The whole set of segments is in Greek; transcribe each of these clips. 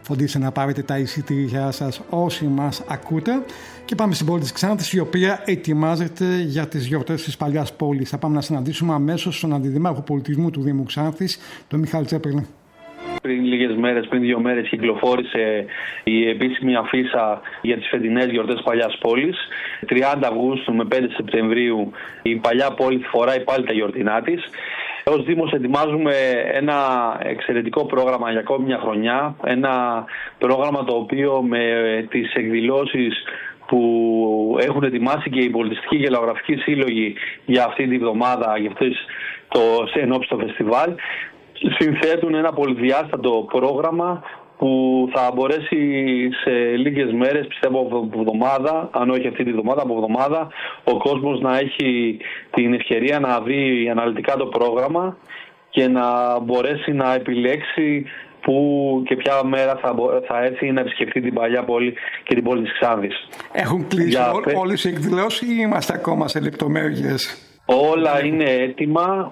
φροντίστε να πάρετε τα εισιτήριά σας όσοι μας ακούτε. Και πάμε στην πόλη της Ξάνθης, η οποία ετοιμάζεται για τις γιορτές της Παλιάς Πόλης. Θα πάμε να συναντήσουμε αμέσως τον Αντιδημάρχο Πολιτισμού του Δήμου Ξάνθης, τον Μιχάλη Τσέπελη. Πριν λίγες μέρες, πριν 2 μέρες, κυκλοφόρησε η επίσημη αφίσα για τις φετινές γιορτές της Παλιάς Πόλης. 30 Αυγούστου με 5 Σεπτεμβρίου η Παλιά Πόλη φοράει πάλι τα γιορτινά της. Ως Δήμος ετοιμάζουμε ένα εξαιρετικό πρόγραμμα για ακόμη μια χρονιά. Ένα πρόγραμμα το οποίο με τις εκδηλώσεις που έχουν ετοιμάσει και οι πολιτιστικοί και λαογραφικοί σύλλογοι για αυτή τη βδομάδα, για αυτές ενόψει το φεστιβάλ, συνθέτουν ένα πολυδιάστατο πρόγραμμα που θα μπορέσει σε λίγες μέρες, πιστεύω από εβδομάδα, αν όχι αυτή τη βδομάδα, από εβδομάδα, ο κόσμος να έχει την ευκαιρία να δει αναλυτικά το πρόγραμμα και να μπορέσει να επιλέξει πού και ποια μέρα θα έρθει να επισκεφτεί την Παλιά Πόλη και την πόλη της Ξάνθης. Έχουν κλείσει όλες οι εκδηλώσεις ή είμαστε ακόμα σε λεπτομέρειες? Όλα είναι έτοιμα.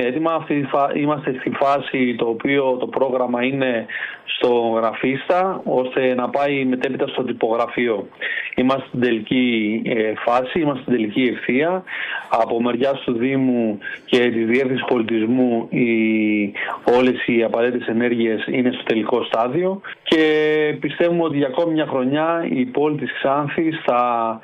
Είμαστε στη φάση το οποίο το πρόγραμμα είναι στο γραφίστα, ώστε να πάει μετέπειτα στο τυπογραφείο. Είμαστε στην τελική φάση, είμαστε στην τελική ευθεία. Από μεριάς του Δήμου και της Διεύθυνσης Πολιτισμού όλες οι απαραίτητες ενέργειες είναι στο τελικό στάδιο και πιστεύουμε ότι για ακόμη μια χρονιά η πόλη της Ξάνθης θα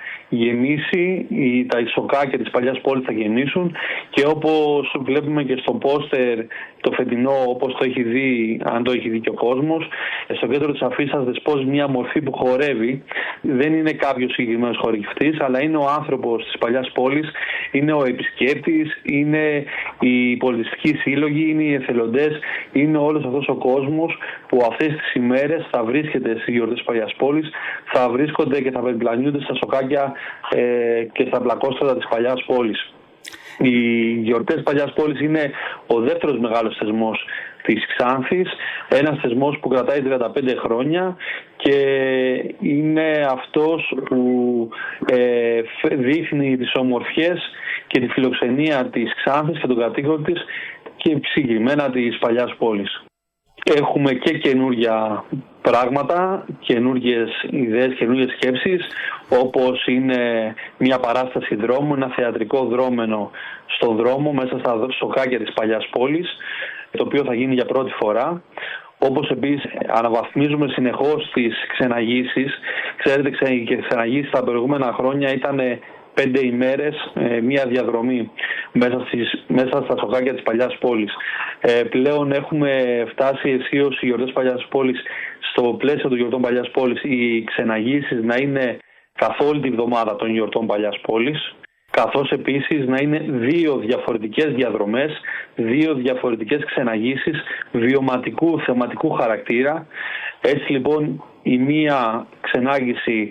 γεμίσει, τα ισοκάκια της Παλιάς Πόλης θα γεμίσουν και όπως βλέπουμε και στο πόστερ το φετινό, όπως το έχει δει, αν το έχει δει και ο κόσμος, στο κέντρο της αφίσας δεσπόζει μια μορφή που χορεύει. Δεν είναι κάποιος συγκεκριμένος χορηγητής, αλλά είναι ο άνθρωπος της Παλιάς Πόλης, είναι ο επισκέπτης, είναι οι πολιτιστικοί σύλλογοι, είναι οι εθελοντές, είναι όλος αυτός ο κόσμος που αυτές τις ημέρες θα βρίσκεται στις γιορτές της Παλιάς Πόλης, θα βρίσκονται και θα περιπλανιούνται στα σοκάκια και στα πλακόστρωτα της Παλιάς Πόλης. Οι γιορτές της Παλιάς Πόλης είναι ο δεύτερος μεγάλος θεσμός της Ξάνθης, ένας θεσμός που κρατάει 35 χρόνια και είναι αυτός που δείχνει τις ομορφιές και τη φιλοξενία της Ξάνθης και των κατοίκων της και συγκεκριμένα της Παλιάς Πόλης. Έχουμε και καινούργια πράγματα, καινούργιες ιδέες, καινούργιες σκέψεις, όπως είναι μια παράσταση δρόμου, ένα θεατρικό δρόμενο στον δρόμο μέσα στα σοκάκια της Παλιάς Πόλης, το οποίο θα γίνει για πρώτη φορά. Όπως επίσης αναβαθμίζουμε συνεχώς τις ξεναγήσεις. Ξέρετε, οι ξεναγήσεις τα προηγούμενα χρόνια ήταν 5 ημέρες, μία διαδρομή μέσα στα σοκάκια της Παλιάς Πόλης. Πλέον έχουμε φτάσει αισίως οι γιορτές Παλιάς Πόλης, στο πλαίσιο των γιορτών Παλιάς Πόλης, οι ξεναγήσεις να είναι καθ' όλη τη βδομάδα των γιορτών Παλιάς Πόλης, καθώς επίσης να είναι 2 διαφορετικές διαδρομές, 2 διαφορετικές ξεναγήσεις βιωματικού, θεματικού χαρακτήρα. Έτσι λοιπόν η μία ξενάγηση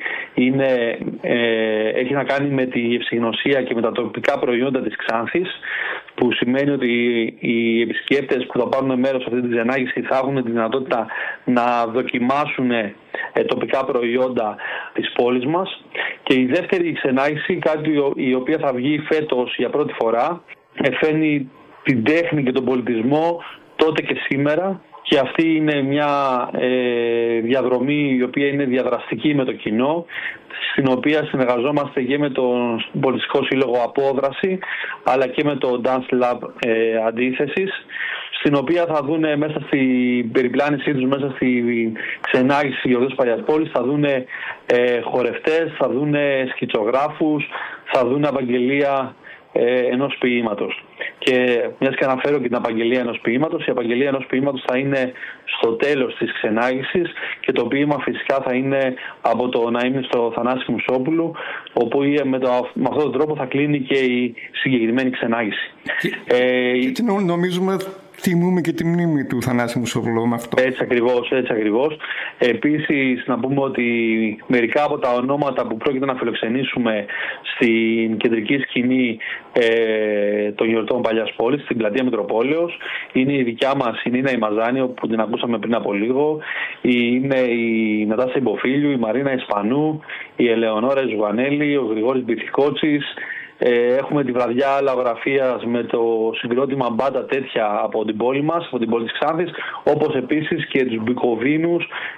έχει να κάνει με τη ευσυγνωσία και με τα τοπικά προϊόντα της Ξάνθης, που σημαίνει ότι οι επισκέπτες που θα πάρουν μέρος σε αυτή τη ξενάγηση θα έχουν τη δυνατότητα να δοκιμάσουν τοπικά προϊόντα της πόλης μας. Και η δεύτερη ξενάγηση, κάτι η οποία θα βγει φέτος για πρώτη φορά, φέρνει την τέχνη και τον πολιτισμό τότε και σήμερα. Και αυτή είναι μια διαδρομή η οποία είναι διαδραστική με το κοινό, στην οποία συνεργαζόμαστε και με τον Πολιτιστικό Σύλλογο Απόδραση, αλλά και με το Dance Lab Αντίθεσης, στην οποία θα δουν μέσα στην περιπλάνησή τους, μέσα στη ξενάγηση γιορτές Παλιάς Πόλης, θα δουν χορευτές, θα δουν σκητσογράφους, θα δουν απαγγελία ενός ποίηματος. Και μιας και αναφέρω και την απαγγελία ενός ποίηματος, η απαγγελία ενός ποίηματος θα είναι στο τέλος της ξενάγησης και το ποίημα φυσικά θα είναι από το Ναΐμνη στο Θανάση Μουσόπουλου, όπου με αυτόν τον τρόπο θα κλείνει και η συγκεκριμένη ξενάγηση. Και νομίζουμε τιμούμε και τη μνήμη του Θανάση Μουσόπουλου με αυτό. Έτσι ακριβώς. Επίσης να πούμε ότι μερικά από τα ονόματα που πρόκειται να φιλοξενήσουμε στην κεντρική σκηνή των γιορτών Παλιάς Πόλης, στην πλατεία Μητροπόλεως, είναι η δικιά μας η Νίνα Ημαζάνη, που την ακούσαμε πριν από λίγο, είναι η Νατάσα Ιμποφίλιου, η Μαρίνα Ισπανού, η Ελεονόρα Ζουγανέλη, ο Γρηγόρης Μπιθικότσης. Έχουμε τη βραδιά λαογραφίας με το συγκρότημα Μπάντα Τέτοια από την πόλη μας, από την πόλη της Ξάνθης, όπως επίσης και τους Μπικοβίνους